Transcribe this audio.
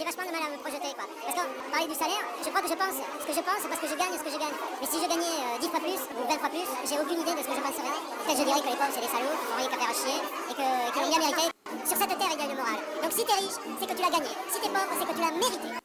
j'ai vachement de mal à me projeter, quoi. Parce que parler du salaire, je crois que je pense ce que je pense parce que je gagne ce que je gagne. Mais si je gagnais 10 fois plus ou 20 fois plus, j'ai aucune idée de ce que je penserais. Peut-être je dirais que les pauvres c'est des salauds, qui font rien qu'à faire à chier et qu'ils l'ont bien mérité. Sur cette terre, il y a une morale. Donc si t'es riche, c'est que tu l'as gagné. Si t'es pauvre, c'est que tu l'as mérité.